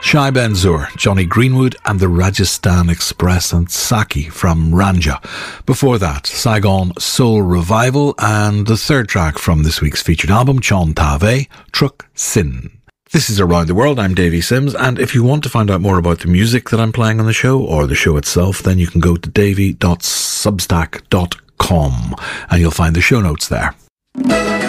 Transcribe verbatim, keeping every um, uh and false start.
Shai Ben-Zur, Johnny Greenwood and the Rajasthan Express, and Saki from Ranja. Before that, Saigon Soul Revival, and the third track from this week's featured album, Chon Tave, Truck Sin. This is Around the World. I'm Davey Sims, and if you want to find out more about the music that I'm playing on the show, or the show itself, then you can go to davey dot substack dot com and you'll find the show notes there.